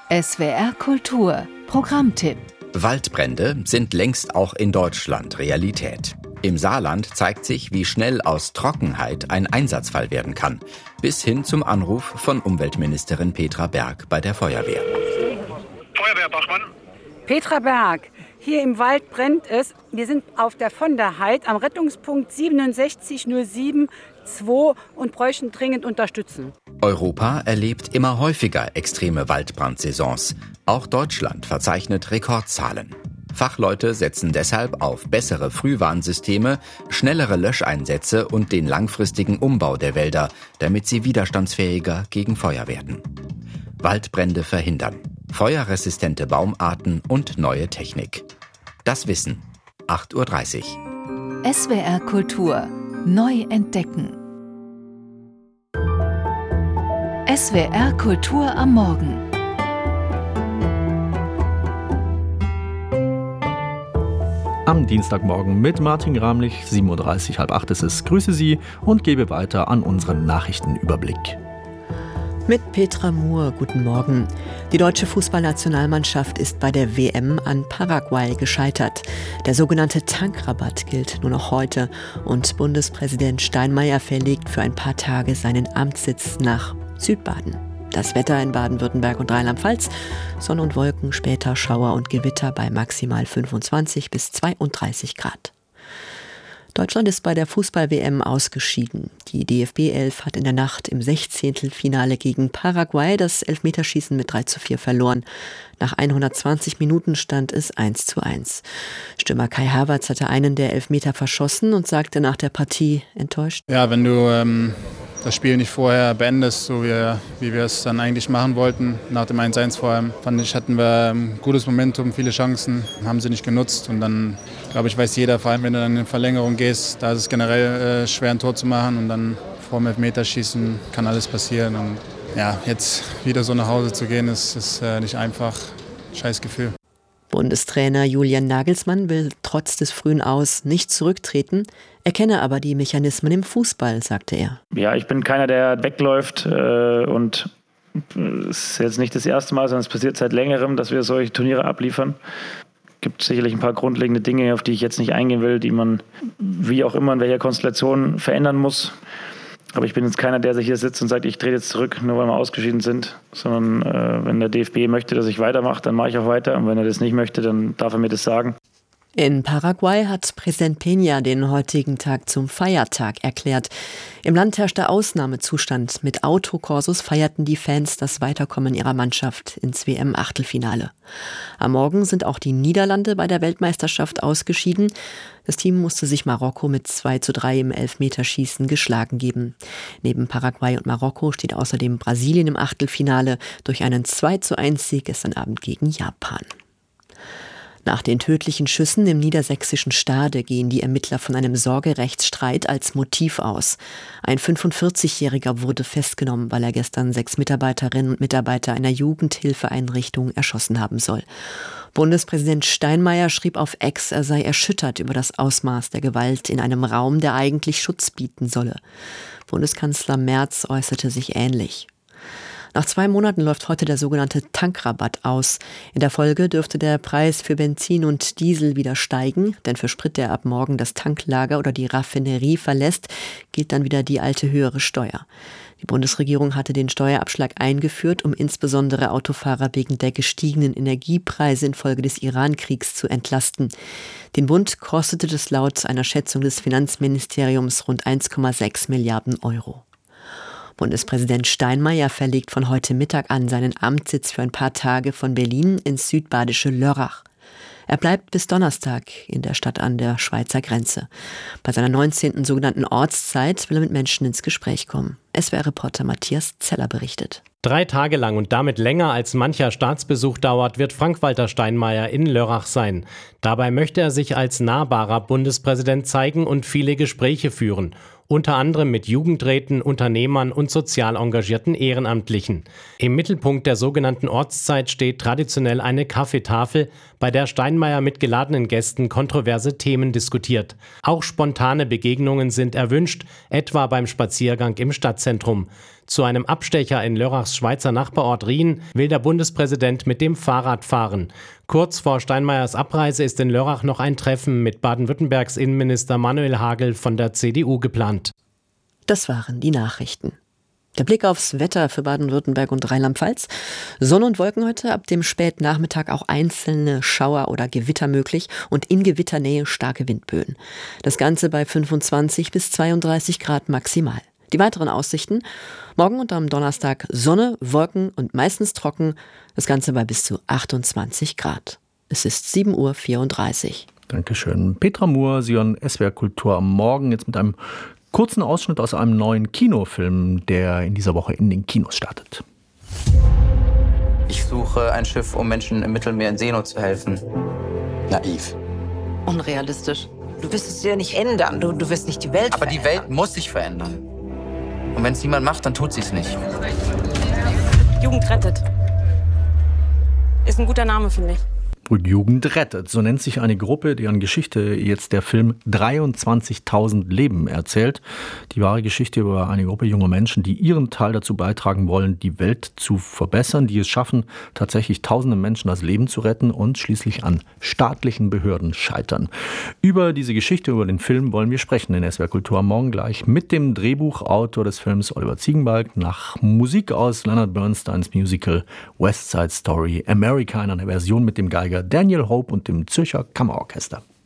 SWR Kultur Programmtipp. Waldbrände sind längst auch in Deutschland Realität. Im Saarland zeigt sich, wie schnell aus Trockenheit ein Einsatzfall werden kann. Bis hin zum Anruf von Umweltministerin Petra Berg bei der Feuerwehr. Feuerwehr Bachmann. Petra Berg, hier im Wald brennt es. Wir sind auf der von der Heid am Rettungspunkt 67072 und bräuchten dringend Unterstützung. Europa erlebt immer häufiger extreme Waldbrandsaisons. Auch Deutschland verzeichnet Rekordzahlen. Fachleute setzen deshalb auf bessere Frühwarnsysteme, schnellere Löscheinsätze und den langfristigen Umbau der Wälder, damit sie widerstandsfähiger gegen Feuer werden. Waldbrände verhindern, feuerresistente Baumarten und neue Technik. Das Wissen, 8:30 Uhr. SWR Kultur neu entdecken. SWR Kultur am Morgen. Am Dienstagmorgen mit Martin Gramlich, 7:30 Uhr, 7:30 ist es. Grüße Sie und gebe weiter an unseren Nachrichtenüberblick. Mit Petra Mohr, guten Morgen. Die deutsche Fußballnationalmannschaft ist bei der WM an Paraguay gescheitert. Der sogenannte Tankrabatt gilt nur noch heute und Bundespräsident Steinmeier verlegt für ein paar Tage seinen Amtssitz nach Südbaden. Das Wetter in Baden-Württemberg und Rheinland-Pfalz: Sonne und Wolken, später Schauer und Gewitter bei maximal 25 bis 32 Grad. Deutschland ist bei der Fußball-WM ausgeschieden. Die DFB-11 hat in der Nacht im 16. Finale gegen Paraguay das Elfmeterschießen mit 3:4 verloren. Nach 120 Minuten stand es 1:1. Stürmer Kai Havertz hatte einen der Elfmeter verschossen und sagte nach der Partie enttäuscht: Ja, wenn du das Spiel nicht vorher beendest, so wie wir es dann eigentlich machen wollten, nach dem 1:1 vor allem, fand ich, hatten wir ein gutes Momentum, viele Chancen, haben sie nicht genutzt. Und dann, glaube ich, weiß jeder, vor allem wenn du dann in Verlängerung gehst, da ist es generell schwer, ein Tor zu machen. Und dann vor dem Elfmeterschießen kann alles passieren. Und ja, jetzt wieder so nach Hause zu gehen, ist nicht einfach. Scheiß Gefühl. Bundestrainer Julian Nagelsmann will trotz des frühen Aus nicht zurücktreten. Er kenne aber die Mechanismen im Fußball, sagte er. Ja, ich bin keiner, der wegläuft und es ist jetzt nicht das erste Mal, sondern es passiert seit längerem, dass wir solche Turniere abliefern. Es gibt sicherlich ein paar grundlegende Dinge, auf die ich jetzt nicht eingehen will, die man wie auch immer in welcher Konstellation verändern muss. Aber ich bin jetzt keiner, der sich hier sitzt und sagt, ich trete jetzt zurück, nur weil wir ausgeschieden sind. Sondern wenn der DFB möchte, dass ich weitermache, dann mache ich auch weiter. Und wenn er das nicht möchte, dann darf er mir das sagen. In Paraguay hat Präsident Peña den heutigen Tag zum Feiertag erklärt. Im Land herrschte Ausnahmezustand. Mit Autokorsos feierten die Fans das Weiterkommen ihrer Mannschaft ins WM-Achtelfinale. Am Morgen sind auch die Niederlande bei der Weltmeisterschaft ausgeschieden. Das Team musste sich Marokko mit 2:3 im Elfmeterschießen geschlagen geben. Neben Paraguay und Marokko steht außerdem Brasilien im Achtelfinale durch einen 2:1 gestern Abend gegen Japan. Nach den tödlichen Schüssen im niedersächsischen Stade gehen die Ermittler von einem Sorgerechtsstreit als Motiv aus. Ein 45-Jähriger wurde festgenommen, weil er gestern 6 Mitarbeiterinnen und Mitarbeiter einer Jugendhilfeeinrichtung erschossen haben soll. Bundespräsident Steinmeier schrieb auf X, er sei erschüttert über das Ausmaß der Gewalt in einem Raum, der eigentlich Schutz bieten solle. Bundeskanzler Merz äußerte sich ähnlich. Nach 2 Monaten läuft heute der sogenannte Tankrabatt aus. In der Folge dürfte der Preis für Benzin und Diesel wieder steigen, denn für Sprit, der ab morgen das Tanklager oder die Raffinerie verlässt, gilt dann wieder die alte höhere Steuer. Die Bundesregierung hatte den Steuerabschlag eingeführt, um insbesondere Autofahrer wegen der gestiegenen Energiepreise infolge des Iran-Kriegs zu entlasten. Den Bund kostete das laut einer Schätzung des Finanzministeriums rund 1,6 Milliarden Euro. Bundespräsident Steinmeier verlegt von heute Mittag an seinen Amtssitz für ein paar Tage von Berlin ins südbadische Lörrach. Er bleibt bis Donnerstag in der Stadt an der Schweizer Grenze. Bei seiner 19. sogenannten Ortszeit will er mit Menschen ins Gespräch kommen. SWR-Reporter Matthias Zeller berichtet. 3 Tage lang und damit länger als mancher Staatsbesuch dauert, wird Frank-Walter Steinmeier in Lörrach sein. Dabei möchte er sich als nahbarer Bundespräsident zeigen und viele Gespräche führen. unter anderem mit Jugendräten, Unternehmern und sozial engagierten Ehrenamtlichen. Im Mittelpunkt der sogenannten Ortszeit steht traditionell eine Kaffeetafel, bei der Steinmeier mit geladenen Gästen kontroverse Themen diskutiert. Auch spontane Begegnungen sind erwünscht, etwa beim Spaziergang im Stadtzentrum. Zu einem Abstecher in Lörrachs Schweizer Nachbarort Rien will der Bundespräsident mit dem Fahrrad fahren. Kurz vor Steinmeiers Abreise ist in Lörrach noch ein Treffen mit Baden-Württembergs Innenminister Manuel Hagel von der CDU geplant. Das waren die Nachrichten. Der Blick aufs Wetter für Baden-Württemberg und Rheinland-Pfalz. Sonne und Wolken heute, ab dem Spätnachmittag auch einzelne Schauer oder Gewitter möglich und in Gewitternähe starke Windböen. Das Ganze bei 25 bis 32 Grad maximal. Die weiteren Aussichten: morgen und am Donnerstag Sonne, Wolken und meistens trocken. Das Ganze bei bis zu 28 Grad. Es ist 7:34 Uhr. Dankeschön. Petra Moore, Sie hören SWR Kultur am Morgen, jetzt mit einem kurzen Ausschnitt aus einem neuen Kinofilm, der in dieser Woche in den Kinos startet. Ich suche ein Schiff, um Menschen im Mittelmeer in Seenot zu helfen. Naiv. Unrealistisch. Du wirst es ja nicht ändern. Du wirst nicht die Welt verändern. Aber die Welt muss sich verändern. Und wenn es niemand macht, dann tut sie es nicht. Jugend rettet. Ist ein guter Name, finde ich. Jugend rettet, so nennt sich eine Gruppe, deren Geschichte jetzt der Film 23.000 Leben erzählt. Die wahre Geschichte über eine Gruppe junger Menschen, die ihren Teil dazu beitragen wollen, die Welt zu verbessern, die es schaffen, tatsächlich tausende Menschen das Leben zu retten und schließlich an staatlichen Behörden scheitern. Über diese Geschichte, über den Film wollen wir sprechen in SWR Kultur am Morgen gleich mit dem Drehbuchautor des Films Oliver Ziegenbalg nach Musik aus Leonard Bernsteins Musical West Side Story America in einer Version mit dem Geiger Daniel Hope und dem Zürcher Kammerorchester.